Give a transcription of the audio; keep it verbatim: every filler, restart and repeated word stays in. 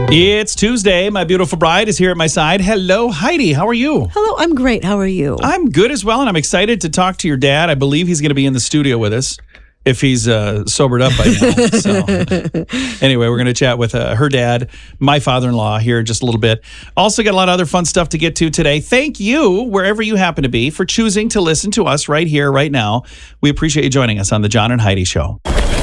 It's Tuesday. My beautiful bride is here at my side. Hello, Heidi. How are you? Hello, I'm great. How are you? I'm good as well, and I'm excited to talk to your dad. I believe he's going to be in the studio with us if he's uh, sobered up by now. So, anyway, we're going to chat with uh, her dad, my father-in-law, here in just a little bit. Also got a lot of other fun stuff to get to today. Thank you, wherever you happen to be, for choosing to listen to us right here, right now. We appreciate you joining us on the John and Heidi Show.